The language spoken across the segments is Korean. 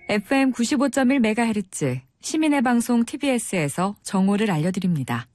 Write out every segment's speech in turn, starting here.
FM 95.1MHz 시민의 방송 TBS에서 정오를 알려드립니다.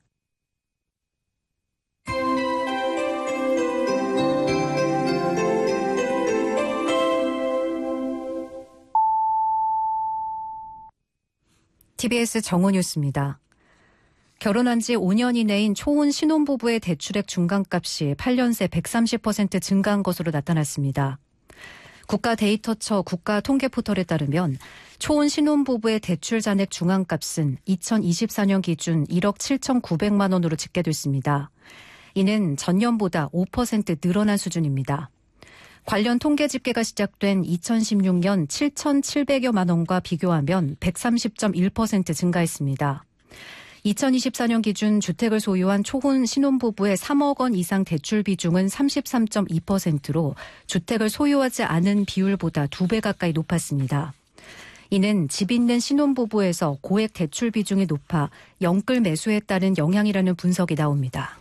TBS 정오 뉴스입니다. 결혼한 지 5년 이내인 초혼 신혼부부의 대출액 중간값이 8년 새 130% 증가한 것으로 나타났습니다. 국가데이터처 국가통계포털에 따르면 초혼 신혼부부의 대출 잔액 중간값은 2024년 기준 1억 7,900만 원으로 집계됐습니다. 이는 전년보다 5% 늘어난 수준입니다. 관련 통계 집계가 시작된 2016년 7,700여만 원과 비교하면 130.1% 증가했습니다. 2024년 기준 주택을 소유한 초혼 신혼부부의 3억 원 이상 대출 비중은 33.2%로 주택을 소유하지 않은 비율보다 2배 가까이 높았습니다. 이는 집 있는 신혼부부에서 고액 대출 비중이 높아 영끌 매수에 따른 영향이라는 분석이 나옵니다.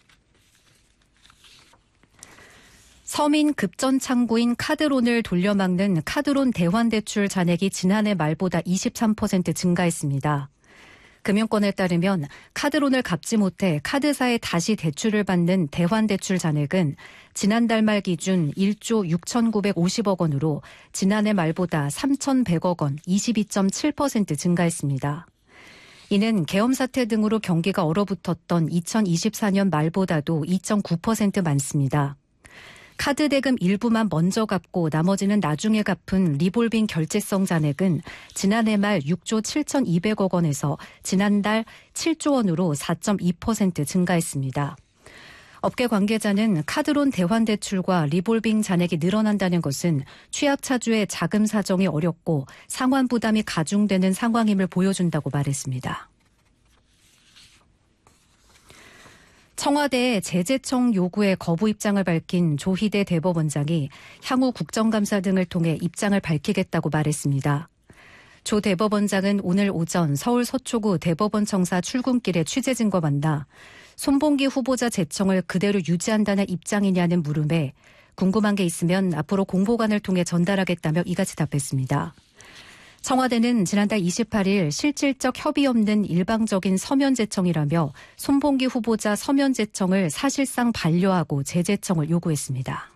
서민 급전 창구인 카드론을 돌려막는 카드론 대환대출 잔액이 지난해 말보다 23% 증가했습니다. 금융권에 따르면 카드론을 갚지 못해 카드사에 다시 대출을 받는 대환대출 잔액은 지난달 말 기준 1조 6,950억 원으로 지난해 말보다 3,100억 원, 22.7% 증가했습니다. 이는 계엄 사태 등으로 경기가 얼어붙었던 2024년 말보다도 2.9% 많습니다. 카드 대금 일부만 먼저 갚고 나머지는 나중에 갚은 리볼빙 결제성 잔액은 지난해 말 6조 7,200억 원에서 지난달 7조 원으로 4.2% 증가했습니다. 업계 관계자는 카드론 대환대출과 리볼빙 잔액이 늘어난다는 것은 취약차주의 자금 사정이 어렵고 상환 부담이 가중되는 상황임을 보여준다고 말했습니다. 청와대의 제재청 요구에 거부 입장을 밝힌 조희대 대법원장이 향후 국정감사 등을 통해 입장을 밝히겠다고 말했습니다. 조 대법원장은 오늘 오전 서울 서초구 대법원청사 출근길에 취재진과 만나 손봉기 후보자 제청을 그대로 유지한다는 입장이냐는 물음에 궁금한 게 있으면 앞으로 공보관을 통해 전달하겠다며 이같이 답했습니다. 청와대는 지난달 28일 실질적 협의 없는 일방적인 서면 제청이라며 손봉기 후보자 서면 제청을 사실상 반려하고 재제청을 요구했습니다.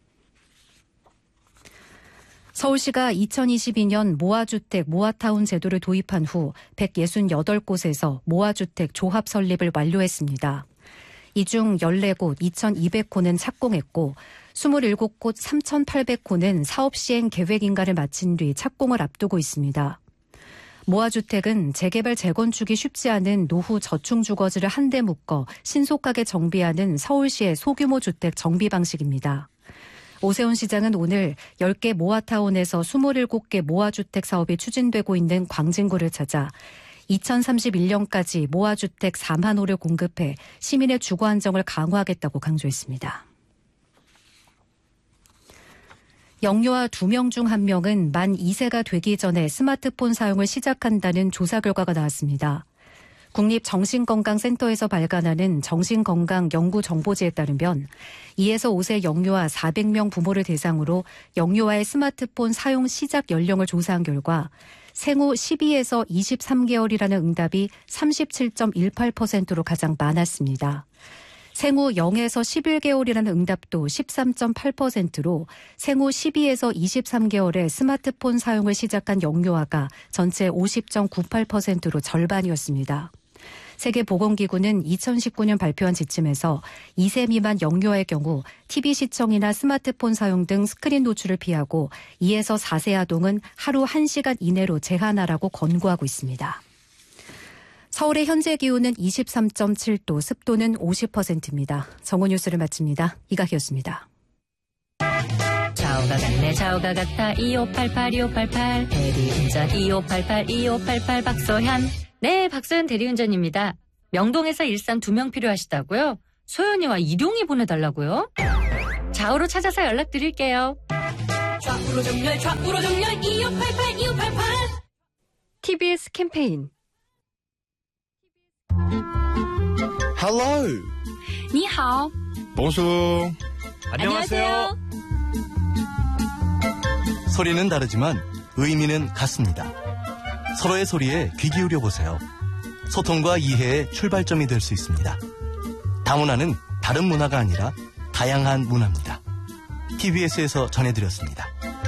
서울시가 2022년 모아주택 모아타운 제도를 도입한 후 168곳에서 모아주택 조합 설립을 완료했습니다. 이 중 14곳 2,200호는 착공했고 27곳 3,800호는 사업 시행 계획 인가를 마친 뒤 착공을 앞두고 있습니다. 모아주택은 재개발 재건축이 쉽지 않은 노후 저층주거지를 한데 묶어 신속하게 정비하는 서울시의 소규모 주택 정비 방식입니다. 오세훈 시장은 오늘 10개 모아타운에서 27개 모아주택 사업이 추진되고 있는 광진구를 찾아 2031년까지 모아주택 4만 호를 공급해 시민의 주거 안정을 강화하겠다고 강조했습니다. 영유아 2명 중 1명은 만 2세가 되기 전에 스마트폰 사용을 시작한다는 조사 결과가 나왔습니다. 국립정신건강센터에서 발간하는 정신건강연구정보지에 따르면 2에서 5세 영유아 400명 부모를 대상으로 영유아의 스마트폰 사용 시작 연령을 조사한 결과 생후 12에서 23개월이라는 응답이 37.18%로 가장 많았습니다. 생후 0에서 11개월이라는 응답도 13.8%로 생후 12에서 23개월에 스마트폰 사용을 시작한 영유아가 전체 50.98%로 절반이었습니다. 세계보건기구는 2019년 발표한 지침에서 2세 미만 영유아의 경우 TV 시청이나 스마트폰 사용 등 스크린 노출을 피하고 2에서 4세 아동은 하루 1시간 이내로 제한하라고 권고하고 있습니다. 서울의 현재 기온은 23.7도, 습도는 50%입니다. 정오 뉴스를 마칩니다. 이각이었습니다. 좌우가 같네 좌우가 같아 2588 대리운전 2588 박소현. 네, 박소현 대리운전입니다. 명동에서 일산 2명 필요하시다고요? 소연이와 일용이 보내달라고요? 좌우로 찾아서 연락드릴게요. 좌우로 정렬 2588 TBS 캠페인 Hello. 你好 Bonjour. 안녕하세요. 소리는 다르지만 의미는 같습니다. 서로의 소리에 귀 기울여 보세요. 소통과 이해의 출발점이 될 수 있습니다. 다문화는 다른 문화가 아니라 다양한 문화입니다. TBS에서 전해드렸습니다.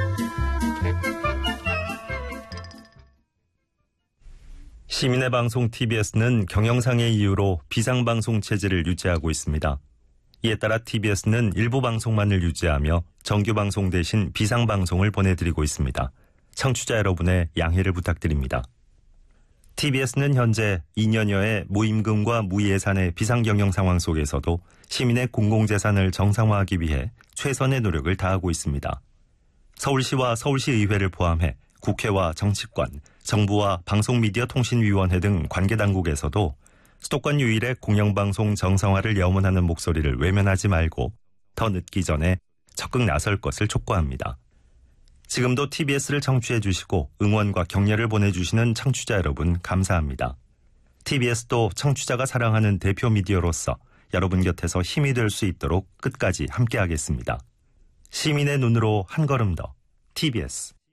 시민의 방송 TBS는 경영상의 이유로 비상방송 체제를 유지하고 있습니다. 이에 따라 TBS는 일부 방송만을 유지하며 정규방송 대신 비상방송을 보내드리고 있습니다. 청취자 여러분의 양해를 부탁드립니다. TBS는 현재 2년여의 무임금과 무예산의 비상경영 상황 속에서도 시민의 공공재산을 정상화하기 위해 최선의 노력을 다하고 있습니다. 서울시와 서울시의회를 포함해 국회와 정치권, 정부와 방송미디어통신위원회 등 관계당국에서도 수도권 유일의 공영방송 정상화를 염원하는 목소리를 외면하지 말고 더 늦기 전에 적극 나설 것을 촉구합니다. 지금도 TBS를 청취해 주시고 응원과 격려를 보내주시는 청취자 여러분 감사합니다. TBS도 청취자가 사랑하는 대표 미디어로서 여러분 곁에서 힘이 될 수 있도록 끝까지 함께하겠습니다. 시민의 눈으로 한 걸음 더 TBS